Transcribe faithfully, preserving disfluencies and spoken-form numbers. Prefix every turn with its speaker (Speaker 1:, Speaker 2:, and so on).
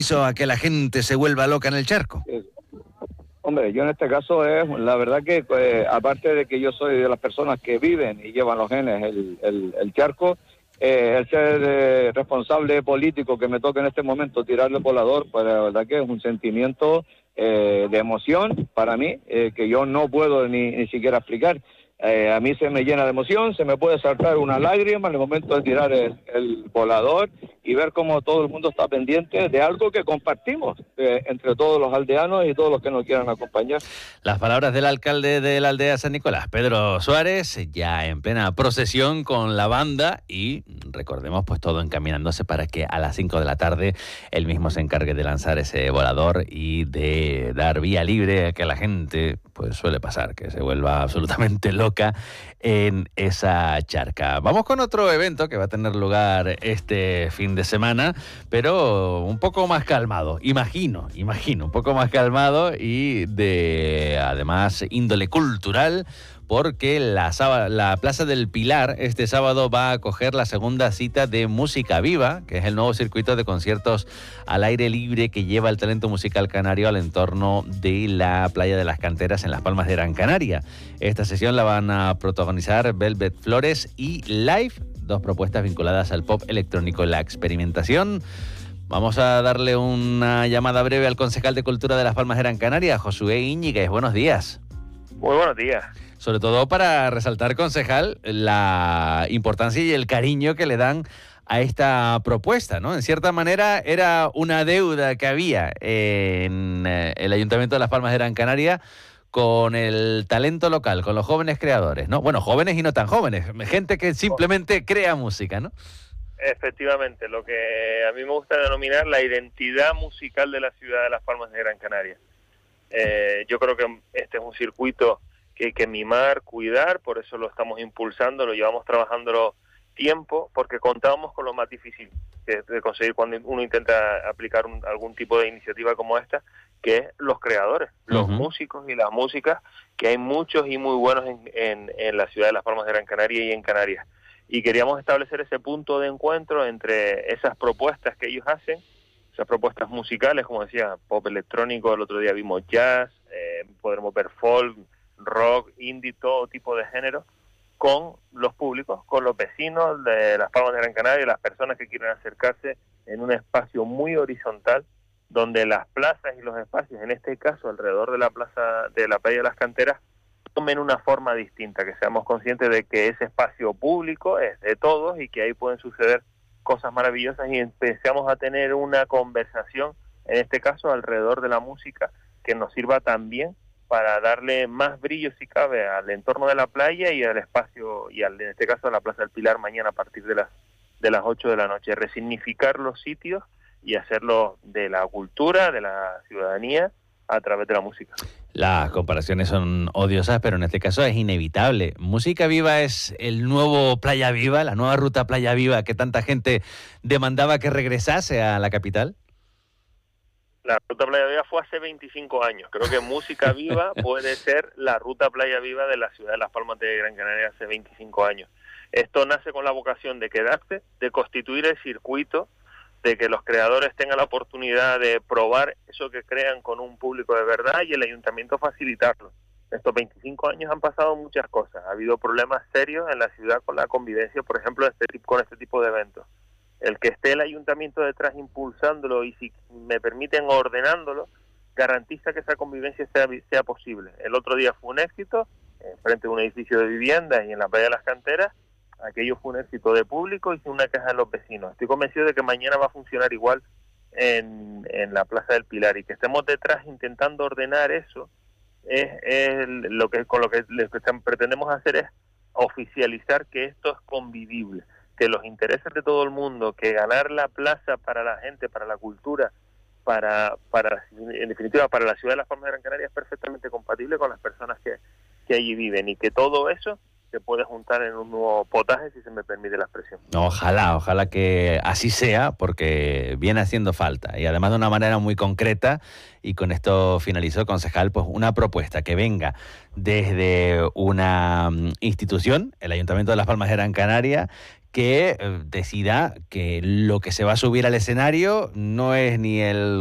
Speaker 1: hizo a que la gente se vuelva loca en el charco?
Speaker 2: Eh, hombre, yo en este caso es, la verdad que eh, aparte de que yo soy de las personas que viven y llevan los genes el, el, el charco, eh, el ser eh, responsable político que me toca en este momento tirarle el volador, pues la verdad que es un sentimiento eh, de emoción para mí, eh, que yo no puedo ni, ni siquiera explicar. Eh, a mí se me llena de emoción, se me puede saltar una lágrima en el momento de tirar el, el volador y ver cómo todo el mundo está pendiente de algo que compartimos eh, entre todos los aldeanos y todos los que nos quieran acompañar.
Speaker 1: Las palabras del alcalde de la aldea San Nicolás, Pedro Suárez, ya en plena procesión con la banda y recordemos pues todo encaminándose para que a las cinco de la tarde él mismo se encargue de lanzar ese volador y de dar vía libre a que la gente, pues suele pasar, que se vuelva absolutamente loca en esa charca. Vamos con otro evento que va a tener lugar este fin de semana, pero un poco más calmado, imagino, imagino, un poco más calmado y de, además, índole cultural, porque la, la Plaza del Pilar este sábado va a acoger la segunda cita de Música Viva, que es el nuevo circuito de conciertos al aire libre que lleva el talento musical canario al entorno de la Playa de las Canteras en Las Palmas de Gran Canaria. Esta sesión la van a protagonizar Velvet Flores y Live, dos propuestas vinculadas al pop electrónico y la experimentación. Vamos a darle una llamada breve al concejal de Cultura de Las Palmas de Gran Canaria, Josué Íñiguez. Buenos días.
Speaker 3: Muy buenos días.
Speaker 1: Sobre todo para resaltar, concejal, la importancia y el cariño que le dan a esta propuesta, ¿no? En cierta manera era una deuda que había en el Ayuntamiento de Las Palmas de Gran Canaria con el talento local, con los jóvenes creadores, ¿no? Bueno, jóvenes y no tan jóvenes, gente que simplemente crea música, ¿no?
Speaker 3: Efectivamente, lo que a mí me gusta denominar la identidad musical de la ciudad de Las Palmas de Gran Canaria. Eh, yo creo que este es un circuito que hay que mimar, cuidar, por eso lo estamos impulsando, lo llevamos trabajándolo tiempo, porque contábamos con lo más difícil que de conseguir cuando uno intenta aplicar un, algún tipo de iniciativa como esta, que es los creadores, los uh-huh. músicos y las músicas, que hay muchos y muy buenos en, en, en la ciudad de Las Palmas de Gran Canaria y en Canarias. Y queríamos establecer ese punto de encuentro entre esas propuestas que ellos hacen, esas propuestas musicales, como decía, pop electrónico, el otro día vimos jazz, eh, podremos ver folk, rock, indie, todo tipo de género, con los públicos, con los vecinos de Las Palmas de Gran Canaria, las personas que quieren acercarse en un espacio muy horizontal, donde las plazas y los espacios, en este caso alrededor de la plaza de la Playa de las Canteras, tomen una forma distinta, que seamos conscientes de que ese espacio público es de todos y que ahí pueden suceder cosas maravillosas y empecemos a tener una conversación, en este caso alrededor de la música, que nos sirva también para darle más brillo, si cabe, al entorno de la playa y al espacio, y al, en este caso a la Plaza del Pilar mañana a partir de las de las ocho de la noche. Resignificar los sitios y hacerlo de la cultura, de la ciudadanía, a través de la música.
Speaker 1: Las comparaciones son odiosas, pero en este caso es inevitable. Música Viva es el nuevo Playa Viva, la nueva ruta Playa Viva que tanta gente demandaba que regresase a la capital.
Speaker 3: La ruta Playa Viva fue hace veinticinco años. Creo que Música Viva puede ser la ruta Playa Viva de la ciudad de Las Palmas de Gran Canaria hace veinticinco años. Esto nace con la vocación de quedarse, de constituir el circuito, de que los creadores tengan la oportunidad de probar eso que crean con un público de verdad y el ayuntamiento facilitarlo. Estos veinticinco años han pasado muchas cosas. Ha habido problemas serios en la ciudad con la convivencia, por ejemplo, este tipo, con este tipo de eventos. El que esté el ayuntamiento detrás impulsándolo y, si me permiten, ordenándolo, garantiza que esa convivencia sea, sea posible. El otro día fue un éxito, frente a un edificio de viviendas y en la Playa de las Canteras. Aquello fue un éxito de público y sin una queja de los vecinos. Estoy convencido de que mañana va a funcionar igual en, en la Plaza del Pilar, y que estemos detrás intentando ordenar eso es, es lo que con lo que les pretendemos hacer es oficializar que esto es convivible, que los intereses de todo el mundo, que ganar la plaza para la gente, para la cultura, para, para en definitiva para la ciudad de Las Palmas de Gran Canaria es perfectamente compatible con las personas que, que allí viven, y que todo eso se puede juntar en un nuevo potaje, si se me permite la expresión.
Speaker 1: Ojalá, ojalá que así sea, porque viene haciendo falta, y además de una manera muy concreta. Y con esto finalizó, concejal, pues una propuesta que venga desde una institución, el Ayuntamiento de Las Palmas de Gran Canaria, que eh, decida que lo que se va a subir al escenario no es ni el